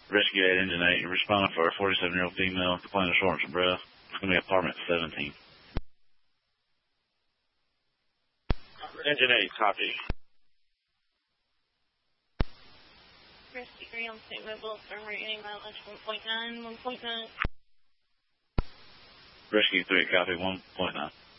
Rescue 8, Engine 8, responding for a 47-year-old female complaining of shortness of breath. It's going to be apartment 17. Engine 8, copy. Rescue 3 on St. Mobile, firmware getting mileage 1.9, 1.9. Rescue 3, copy 1.9.